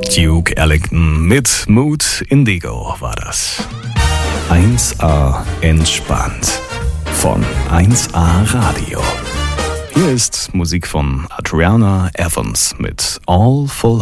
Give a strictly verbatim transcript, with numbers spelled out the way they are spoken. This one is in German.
Duke Ellington mit Mood Indigo war das. eins A entspannt von eins A Radio. Hier ist Musik von Adriana Evans mit All for